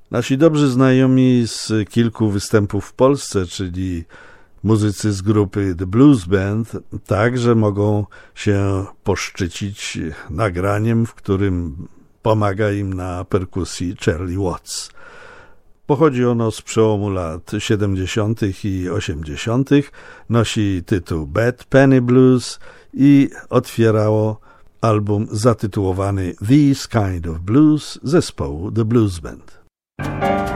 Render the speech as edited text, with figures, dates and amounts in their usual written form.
Nasi dobrzy znajomi z kilku występów w Polsce, czyli muzycy z grupy The Blues Band, także mogą się poszczycić nagraniem, w którym pomaga im na perkusji Charlie Watts. Pochodzi ono z przełomu lat 70. i 80., nosi tytuł Bad Penny Blues i otwierało album zatytułowany This Kind of Blues zespołu The Blues Band.